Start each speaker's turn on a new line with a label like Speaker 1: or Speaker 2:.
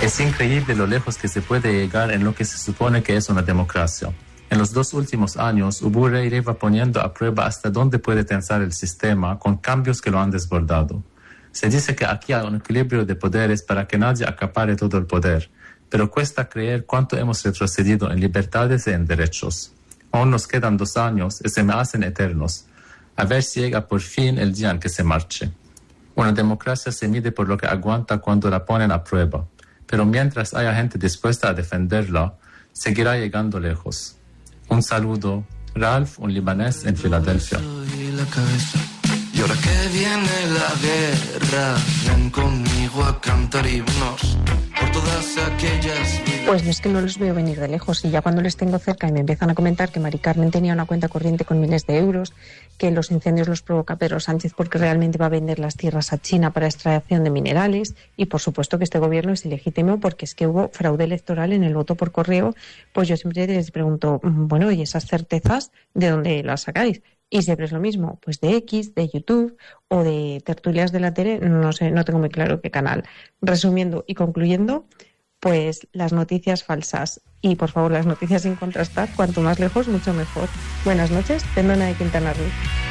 Speaker 1: Es increíble lo lejos que se puede llegar en lo que se supone que es una democracia. En los 2 últimos años, Ubuntu iba poniendo a prueba hasta dónde puede tensar el sistema con cambios que lo han desbordado. Se dice que aquí hay un equilibrio de poderes para que nadie acapare todo el poder, pero cuesta creer cuánto hemos retrocedido en libertades y en derechos. Aún nos quedan 2 años y se me hacen eternos. A ver si llega por fin el día en que se marche. Una democracia se mide por lo que aguanta cuando la ponen a prueba, pero mientras haya gente dispuesta a defenderla, seguirá llegando lejos. Un saludo, Ralph, un libanés en Filadelfia.
Speaker 2: Y ahora que viene la guerra, ven conmigo a cantar himnos por todas aquellas vidas.
Speaker 3: Pues es que no los veo venir de lejos, y ya cuando les tengo cerca y me empiezan a comentar que Mari Carmen tenía una cuenta corriente con miles de euros, que los incendios los provoca Pedro Sánchez porque realmente va a vender las tierras a China para extracción de minerales, y por supuesto que este gobierno es ilegítimo porque es que hubo fraude electoral en el voto por correo, pues yo siempre les pregunto, bueno, ¿y esas certezas de dónde las sacáis? Y siempre es lo mismo, pues de X, de YouTube o de tertulias de la tele, no sé, no tengo muy claro qué canal. Resumiendo y concluyendo, pues las noticias falsas y, por favor, las noticias sin contrastar, cuanto más lejos, mucho mejor. Buenas noches, Tendona de Quintana Roo.